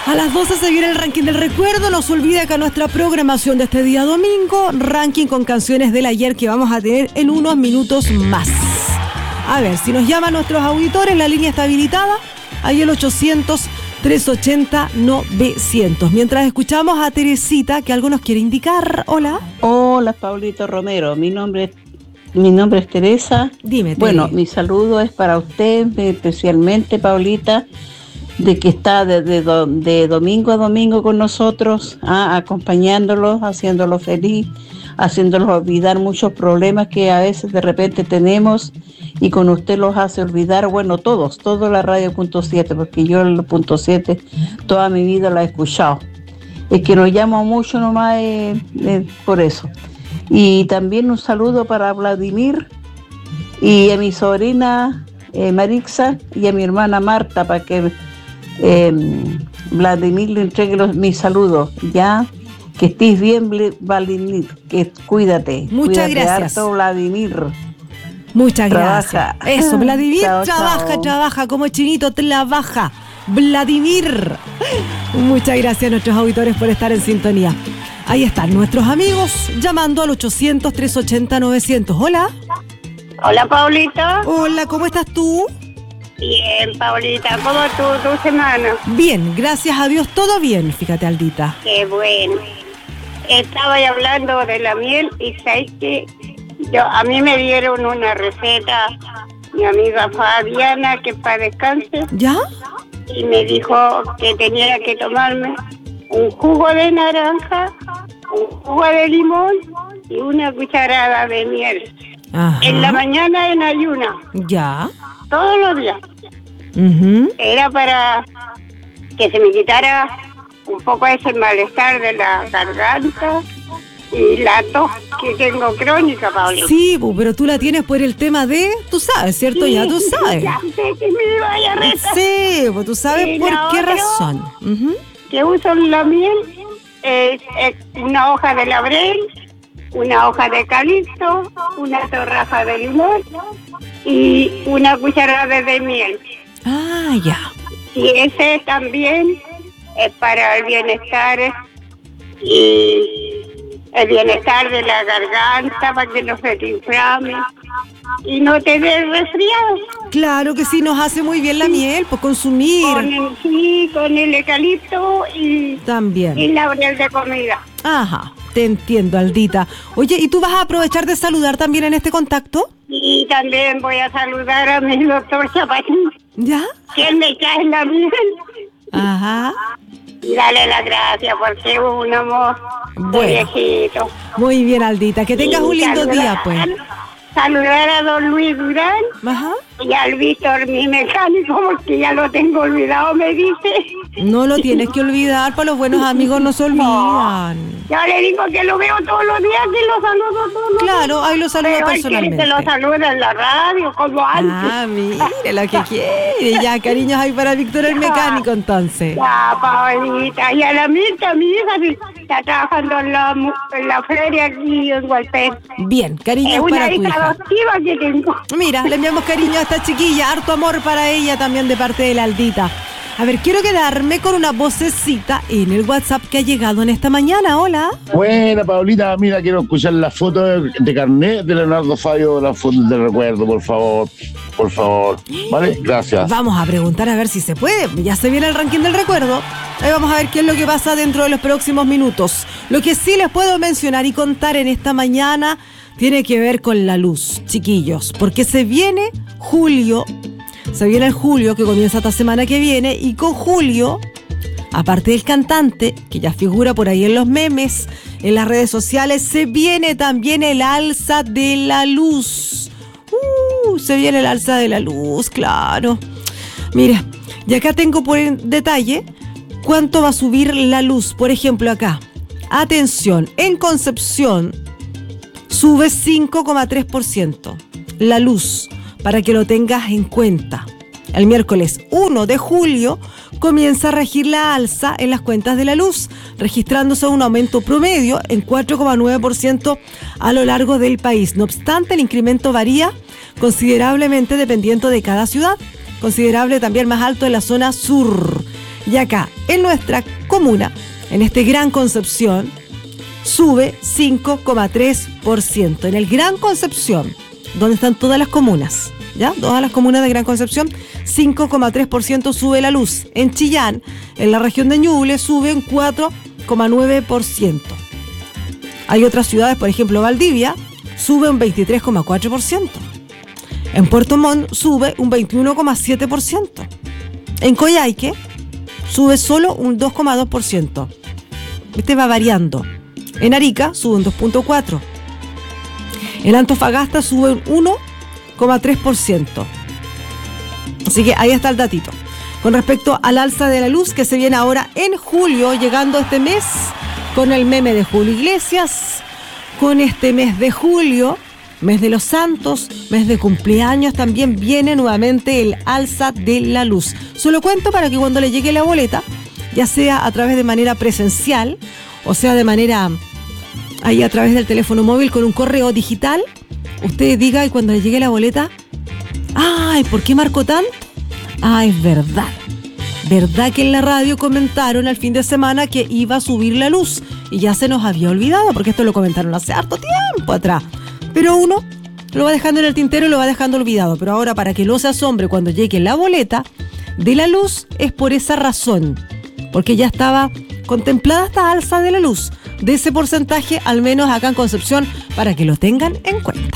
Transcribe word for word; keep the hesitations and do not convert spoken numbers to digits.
A las doce se viene el ranking del recuerdo. No se olvide acá nuestra programación de este día domingo. Ranking con canciones del ayer que vamos a tener en unos minutos más. A ver, si nos llaman nuestros auditores, la línea está habilitada. Ahí el ochocientos, trescientos ochenta, novecientos. Mientras escuchamos a Teresita, que algo nos quiere indicar. Hola. Hola, Paulito Romero. Mi nombre es, mi nombre es Teresa. Dime, Tere. Bueno, mi saludo es para usted, especialmente, Paulita, de que está de, de, de domingo a domingo con nosotros, ah, acompañándolos, haciéndolos feliz, haciéndolos olvidar muchos problemas que a veces de repente tenemos, y con usted los hace olvidar, bueno, todos, toda la radio punto siete, porque yo el punto siete toda mi vida la he escuchado. Es que nos llamo mucho nomás eh, eh, por eso. Y también un saludo para Vladimir y a mi sobrina eh, Marixa y a mi hermana Marta, para que eh, Vladimir le entregue los, mis saludos, ya. Que estés bien, Vladimir, que cuídate. Muchas cuídate gracias. Harto, Vladimir. Muchas trabaja. gracias. Eso, Vladimir chao, trabaja, chao. trabaja, como chinito trabaja. Vladimir. Muchas gracias a nuestros auditores por estar en sintonía. Ahí están nuestros amigos llamando al ochocientos, trescientos ochenta, novecientos. Hola. Hola, Paulita. Hola, ¿cómo estás tú? Bien, Paulita, ¿cómo tu, tu semana? Bien, gracias a Dios, todo bien, fíjate, Aldita. Qué bueno. Estaba ahí hablando de la miel y sabes que yo, a mí me dieron una receta, mi amiga Fabiana, que para descanse. ¿Ya? Y me dijo que tenía que tomarme un jugo de naranja, un jugo de limón y una cucharada de miel. Ajá. En la mañana en ayuna. ¿Ya? Todos los días. Uh-huh. Era para que se me quitara un poco ese malestar de la garganta y la tos que tengo crónica, Paulita. Sí, pero tú la tienes por el tema de, tú sabes, ¿cierto? Sí, ya tú sabes. Ya sé que me vaya a retar. Sí, pues tú sabes Y por la qué otra, razón. Uh-huh. Que uso la miel es, es una hoja de laurel, una hoja de calipso, una torraja de limón y una cucharada de miel. Ah, ya. Y ese también es para el bienestar y el bienestar de la garganta, para que no se te inflame y no te dé resfriado. Claro que sí, nos hace muy bien la miel, pues consumir. Con el, sí, con el eucalipto y, También. y laurel de comida. Ajá, te entiendo, Aldita. Oye, ¿y tú vas a aprovechar de saludar también en este contacto? Y también voy a saludar a mi doctor Chapatín, ¿Ya? que él me cae en la miel. Ajá. Y dale las gracias porque es un amor de Bueno. viejito. Muy bien, Aldita. Que tengas Y un lindo saludar- día, pues. Saludar a don Luis Durán Ajá. y al Víctor, mi mecánico, porque ya lo tengo olvidado, me dice. No lo tienes que olvidar, para los buenos amigos no se olvidan. Ya le digo que lo veo todos los días, que lo saludo todos los días. Claro, ahí lo saluda Pero él quiere personalmente. que lo saluda en la radio, como antes. Ah, mire lo que quiere. Ya, cariños ahí para Víctor el mecánico, entonces. Ya, Paulita. Y a la Mirta, mi hija, sí, está trabajando en la, mu- en la feria aquí en Gualpén. Bien, Es cariños una para tu hija hija. adoptiva que tengo. Mira, le enviamos cariño a esta chiquilla, harto amor para ella también de parte de la Aldita. A ver, quiero quedarme con una vocecita en el WhatsApp que ha llegado en esta mañana. Hola. Buena, Paulita, mira, quiero escuchar la foto de, de carnet de Leonardo Fabio, la foto de recuerdo, por favor, por favor, ¿vale? Gracias. Vamos a preguntar a ver si se puede. Ya se viene el ranking del recuerdo. Ahí vamos a ver qué es lo que pasa dentro de los próximos minutos. Lo que sí les puedo mencionar y contar en esta mañana tiene que ver con la luz, chiquillos, porque se viene julio. Se viene el julio, que comienza esta semana que viene, y con julio, aparte del cantante, que ya figura por ahí en los memes, en las redes sociales, se viene también el alza de la luz. Uh, se viene el alza de la luz, claro. Mira, y acá tengo por detalle cuánto va a subir la luz. Por ejemplo, acá, atención, en Concepción sube cinco coma tres por ciento la luz, para que lo tengas en cuenta. El miércoles uno de julio comienza a regir la alza en las cuentas de la luz, registrándose un aumento promedio en cuatro coma nueve por ciento a lo largo del país. No obstante, el incremento varía considerablemente dependiendo de cada ciudad, considerable también más alto en la zona sur. Y acá, en nuestra comuna, en este Gran Concepción, sube cinco coma tres por ciento. En el Gran Concepción, donde están todas las comunas, ¿ya? Todas las comunas de Gran Concepción, cinco coma tres por ciento sube la luz. En Chillán, en la región de Ñuble, sube un cuatro coma nueve por ciento. Hay otras ciudades, por ejemplo, Valdivia, sube un veintitrés coma cuatro por ciento. En Puerto Montt sube un veintiuno coma siete por ciento. En Coyhaique sube solo un dos coma dos por ciento. Este va variando. En Arica sube un dos coma cuatro por ciento. En Antofagasta sube un uno coma tres por ciento. Así que ahí está el datito. Con respecto al alza de la luz que se viene ahora en julio, llegando este mes con el meme de Julio Iglesias, con este mes de julio, mes de los santos, mes de cumpleaños, también viene nuevamente el alza de la luz. Solo cuento para que cuando le llegue la boleta, ya sea a través de manera presencial, o sea de manera ahí a través del teléfono móvil con un correo digital, usted diga y cuando le llegue la boleta, ¡ay! ¿Por qué marcó tanto? Ah, es verdad. ¿Verdad que en la radio comentaron el fin de semana que iba a subir la luz? Y ya se nos había olvidado, porque esto lo comentaron hace harto tiempo atrás. Pero uno lo va dejando en el tintero y lo va dejando olvidado. Pero ahora, para que no se asombre cuando llegue la boleta de la luz, es por esa razón. Porque ya estaba contemplada esta alza de la luz, de ese porcentaje, al menos acá en Concepción, para que lo tengan en cuenta.